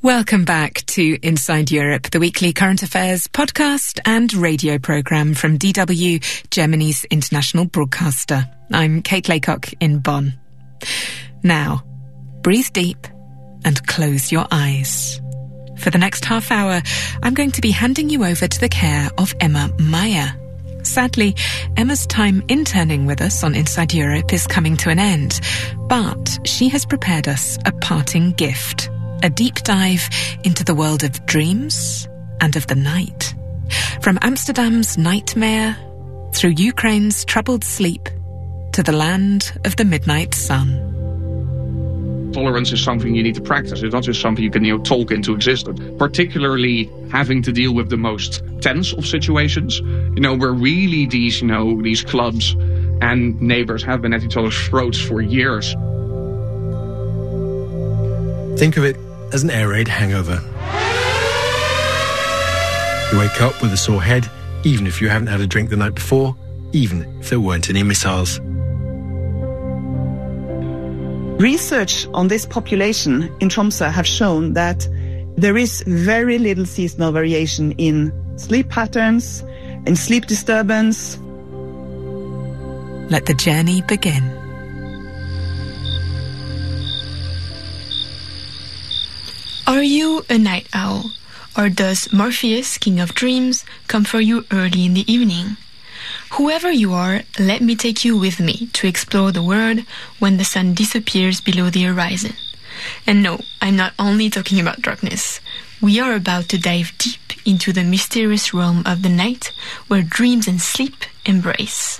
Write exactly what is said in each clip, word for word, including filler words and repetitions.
Welcome back to Inside Europe, the weekly current affairs podcast and radio programme from D W, Germany's international broadcaster. I'm Kate Laycock in Bonn. Now, breathe deep and close your eyes. For the next half hour, I'm going to be handing you over to the care of Emma Meyer. Sadly, Emma's time interning with us on Inside Europe is coming to an end, but she has prepared us a parting gift. A deep dive into the world of dreams and of the night. From Amsterdam's nightmare, through Ukraine's troubled sleep, to the land of the midnight sun. Tolerance is something you need to practice. It's not just something you can, you know, talk into existence. Particularly having to deal with the most tense of situations, you know, where really these, you know, these clubs and neighbors have been at each other's throats for years. Think of it as an air raid hangover. You wake up with a sore head, even if you haven't had a drink the night before, even if there weren't any missiles. Research on this population in Tromsø have shown that there is very little seasonal variation in sleep patterns, in sleep disturbance. Let the journey begin. Are you a night owl, or does Morpheus, King of Dreams, come for you early in the evening? Whoever you are, let me take you with me to explore the world when the sun disappears below the horizon. And no, I'm not only talking about darkness. We are about to dive deep into the mysterious realm of the night, where dreams and sleep embrace.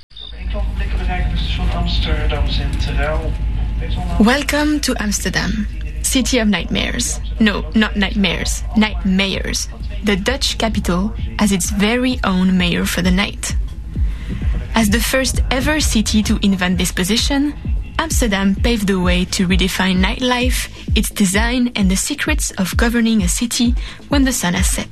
Welcome to Amsterdam. City of Nightmares. No, not nightmares. Nightmayors. The Dutch capital has its very own mayor for the night. As the first ever city to invent this position, Amsterdam paved the way to redefine nightlife, its design, and the secrets of governing a city when the sun has set.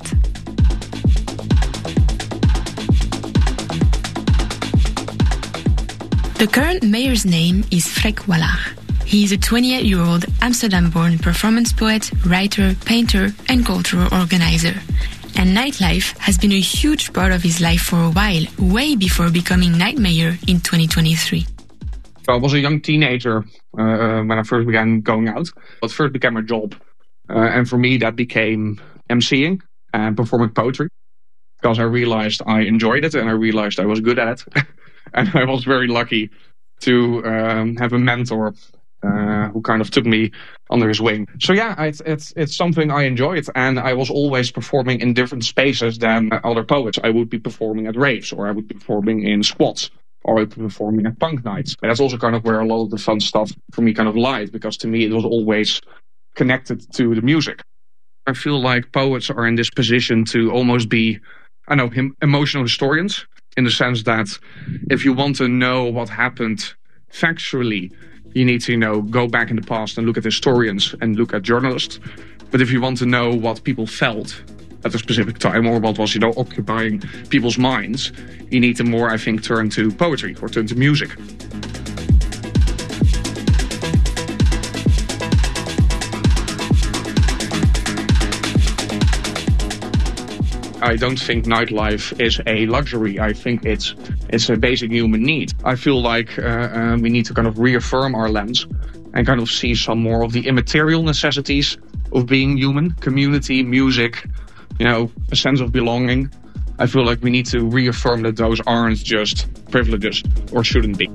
The current mayor's name is Freek Wallaert. He is a twenty-eight-year-old Amsterdam-born performance poet, writer, painter, and cultural organizer. And nightlife has been a huge part of his life for a while, way before becoming night mayor in twenty twenty-three. So I was a young teenager uh, when I first began going out. It first became a job. Uh, and for me, that became emceeing and performing poetry. Because I realized I enjoyed it and I realized I was good at it. And I was very lucky to um, have a mentor Uh, who kind of took me under his wing. So yeah, it's, it's it's something I enjoyed, and I was always performing in different spaces than other poets. I would be performing at raves, or I would be performing in squats, or I would be performing at punk nights. And that's also kind of where a lot of the fun stuff for me kind of lied, because to me it was always connected to the music. I feel like poets are in this position to almost be, I know, him, emotional historians, in the sense that if you want to know what happened factually, you need to, you know, go back in the past and look at historians and look at journalists. But if you want to know what people felt at a specific time, or what was, you know, occupying people's minds, you need to more, I think, turn to poetry or turn to music. I don't think nightlife is a luxury. I think it's it's a basic human need. I feel like uh, uh, we need to kind of reaffirm our lens and kind of see some more of the immaterial necessities of being human. Community, music, you know, a sense of belonging. I feel like we need to reaffirm that those aren't just privileges, or shouldn't be.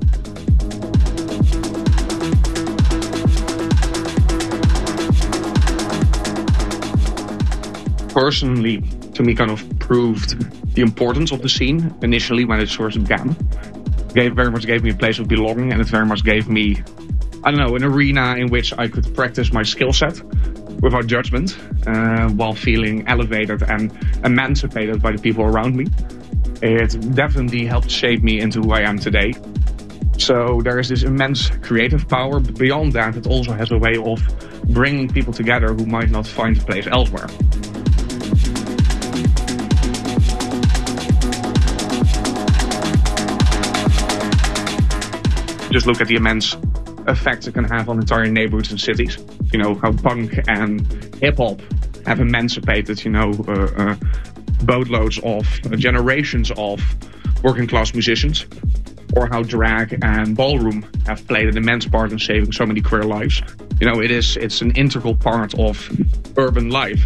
Personally, to me, kind of proved the importance of the scene initially when it first began. It very much gave me a place of belonging, and it very much gave me, I don't know, an arena in which I could practice my skill set without judgment, uh, while feeling elevated and emancipated by the people around me. It definitely helped shape me into who I am today. So there is this immense creative power, but beyond that, it also has a way of bringing people together who might not find a place elsewhere. Just look at the immense effects it can have on entire neighborhoods and cities. You know, how punk and hip-hop have emancipated, you know, uh, uh, boatloads of, uh, generations of working-class musicians. Or how drag and ballroom have played an immense part in saving so many queer lives. You know, it is, it's an integral part of urban life.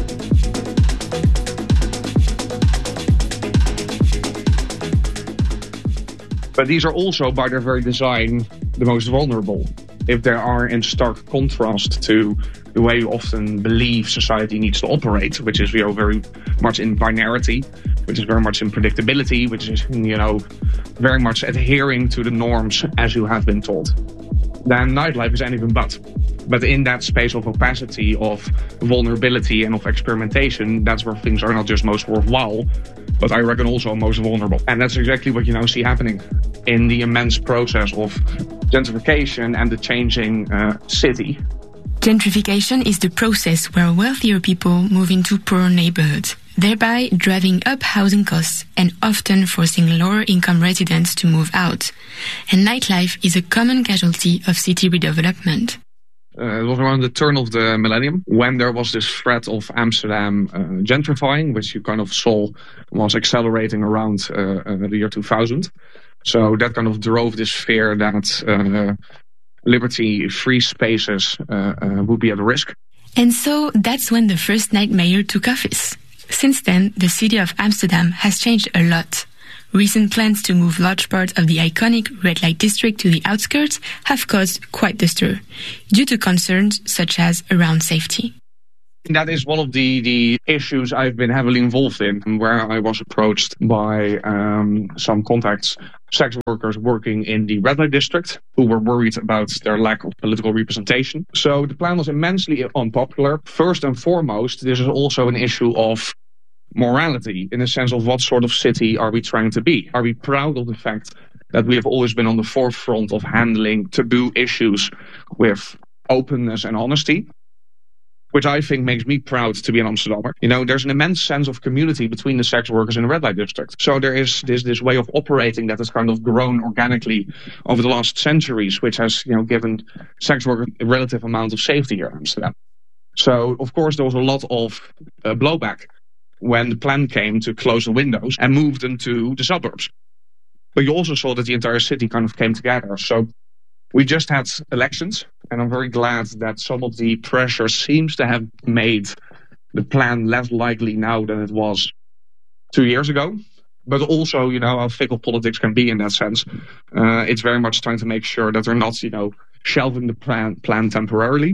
But these are also, by their very design, the most vulnerable. If they are in stark contrast to the way you often believe society needs to operate, which is, you know, very much in binarity, which is very much in predictability, which is, you know, very much adhering to the norms as you have been taught, then nightlife is anything but. But in that space of opacity, of vulnerability and of experimentation, that's where things are not just most worthwhile, but I reckon also most vulnerable. And that's exactly what you now see happening in the immense process of gentrification and the changing uh, city. Gentrification is the process where wealthier people move into poorer neighborhoods, thereby driving up housing costs and often forcing lower-income residents to move out. And nightlife is a common casualty of city redevelopment. Uh, it was around the turn of the millennium when there was this threat of Amsterdam uh, gentrifying, which you kind of saw was accelerating around uh, uh, the year two thousand. So that kind of drove this fear that uh, liberty, free spaces uh, uh, would be at risk. And so that's when the first night mayor took office. Since then, the city of Amsterdam has changed a lot. Recent plans to move large parts of the iconic red light district to the outskirts have caused quite the stir, due to concerns such as around safety. That is one of the, the issues I've been heavily involved in, where I was approached by um, some contacts, sex workers working in the red light district, who were worried about their lack of political representation. So the plan was immensely unpopular. First and foremost, this is also an issue of morality, in the sense of what sort of city are we trying to be? Are we proud of the fact that we have always been on the forefront of handling taboo issues with openness and honesty? Which I think makes me proud to be an Amsterdammer. You know, there's an immense sense of community between the sex workers in the red light district. So there is this this way of operating that has kind of grown organically over the last centuries, which has, you know, given sex workers a relative amount of safety here in Amsterdam. So, of course, there was a lot of uh, blowback when the plan came to close the windows and move them to the suburbs. But you also saw that the entire city kind of came together. So we just had elections, and I'm very glad that some of the pressure seems to have made the plan less likely now than it was two years ago. But also, you know, how fickle politics can be in that sense. Uh, it's very much trying to make sure that they're not, you know, shelving the plan, plan temporarily,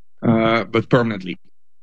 uh, but permanently.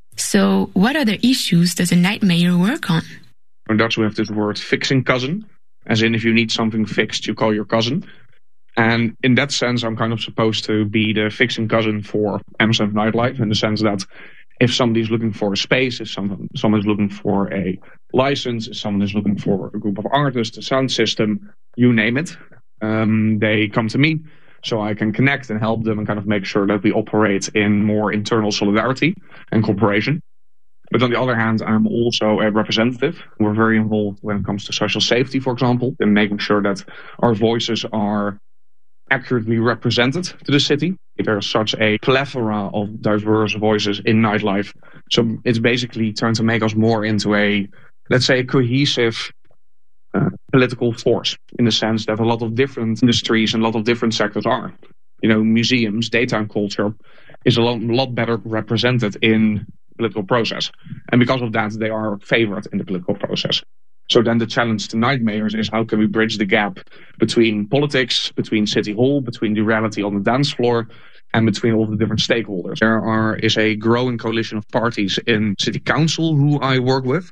So what other issues does a night mayor work on? In Dutch, we have this word fixing cousin, as in if you need something fixed, you call your cousin. And in that sense, I'm kind of supposed to be the fixing cousin for Amsterdam nightlife, in the sense that if somebody's looking for a space, if someone someone's looking for a license, if someone is looking for a group of artists, a sound system, you name it, um, they come to me so I can connect and help them and kind of make sure that we operate in more internal solidarity and cooperation. But on the other hand, I'm also a representative. We're very involved when it comes to social safety, for example, and making sure that our voices are accurately represented to the city. There's such a plethora of diverse voices in nightlife. So it's basically trying to make us more into a, let's say, a cohesive uh, political force, in the sense that a lot of different industries and a lot of different sectors are. You know, museums, daytime culture is a lot, lot better represented in political process. And because of that, they are favored in the political process. So then the challenge to night mayors is how can we bridge the gap between politics, between City Hall, between the reality on the dance floor, and between all the different stakeholders. There are is a growing coalition of parties in City Council who I work with.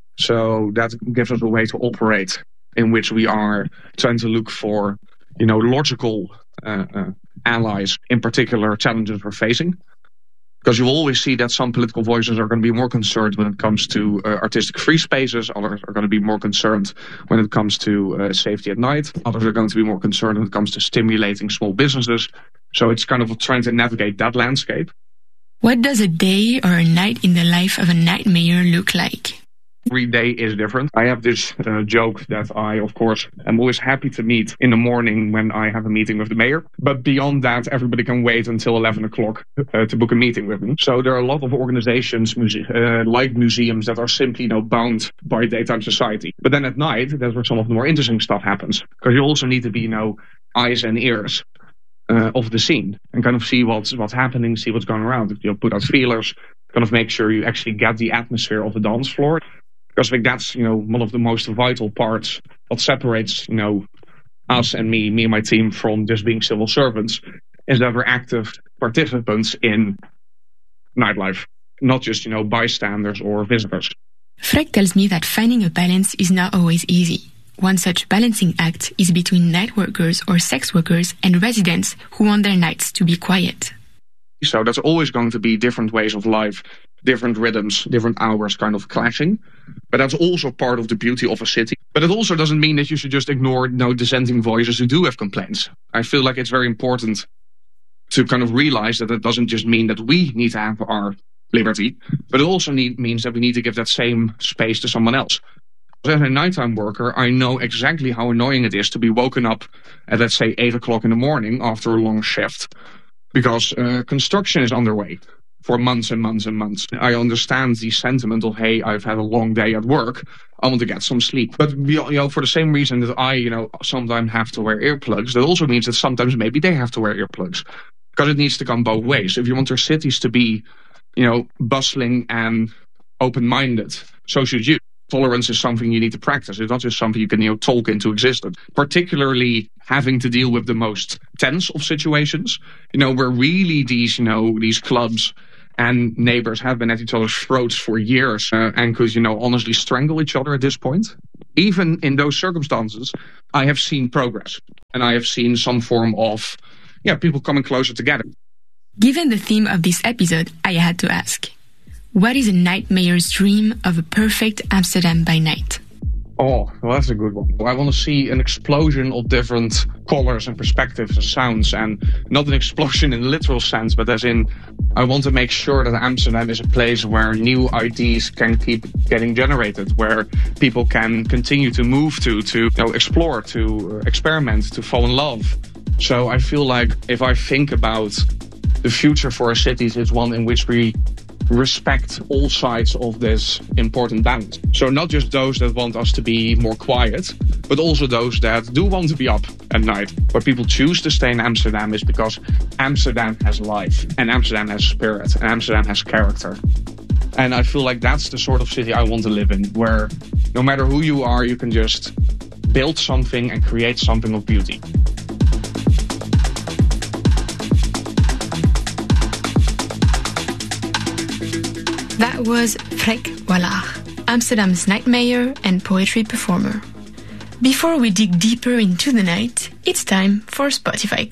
So that gives us a way to operate in which we are trying to look for, you know, logical uh, uh, allies, in particular challenges we're facing. Because you always see that some political voices are going to be more concerned when it comes to uh, artistic free spaces. Others are going to be more concerned when it comes to uh, safety at night. Others are going to be more concerned when it comes to stimulating small businesses. So it's kind of trying to navigate that landscape. What does a day or a night in the life of a night mayor look like? Every day is different. I have this uh, joke that I, of course, am always happy to meet in the morning when I have a meeting with the mayor. But beyond that, everybody can wait until eleven o'clock uh, to book a meeting with me. So there are a lot of organizations, muse- uh, like museums, that are simply, you know, bound by daytime society. But then at night, that's where some of the more interesting stuff happens. Because you also need to be, you know, eyes and ears uh, of the scene and kind of see what's what's happening, see what's going around. You know, put out feelers, kind of make sure you actually get the atmosphere of the dance floor. Because I think that's, you know, one of the most vital parts that separates, you know, us and me, me and my team from just being civil servants, is that we're active participants in nightlife, not just, you know, bystanders or visitors. Freek tells me that finding a balance is not always easy. One such balancing act is between night workers or sex workers and residents who want their nights to be quiet. So that's always going to be different ways of life, different rhythms, different hours kind of clashing. But that's also part of the beauty of a city. But it also doesn't mean that you should just ignore no dissenting voices who do have complaints. I feel like it's very important to kind of realize that it doesn't just mean that we need to have our liberty, but it also need, means that we need to give that same space to someone else. As a nighttime worker, I know exactly how annoying it is to be woken up at, let's say, eight o'clock in the morning after a long shift, because uh, construction is underway for months and months and months. I understand the sentiment of, hey, I've had a long day at work, I want to get some sleep. But, you know, for the same reason that I, you know, sometimes have to wear earplugs, that also means that sometimes maybe they have to wear earplugs. Because it needs to come both ways. If you want your cities to be, you know, bustling and open-minded, so should you. Tolerance is something you need to practice. It's not just something you can, you know, talk into existence. Particularly having to deal with the most tense of situations, you know, where really these, you know, these clubs and neighbors have been at each other's throats for years uh, and could, you know, honestly strangle each other at this point. Even in those circumstances, I have seen progress. And I have seen some form of, yeah, people coming closer together. Given the theme of this episode, I had to ask, what is a night mayor's dream of a perfect Amsterdam by night? Oh, well, that's a good one. I want to see an explosion of different colors and perspectives and sounds, and not an explosion in the literal sense, but as in, I want to make sure that Amsterdam is a place where new ideas can keep getting generated, where people can continue to move to, to you know, explore, to experiment, to fall in love. So I feel like if I think about the future for our cities, it's one in which we respect all sides of this important balance. So not just those that want us to be more quiet, but also those that do want to be up at night. Where people choose to stay in Amsterdam is because Amsterdam has life, and Amsterdam has spirit, and Amsterdam has character. And I feel like that's the sort of city I want to live in, where no matter who you are, you can just build something and create something of beauty. That was Freek Wallaert, Amsterdam's night mayor and poetry performer. Before we dig deeper into the night, it's time for Spotify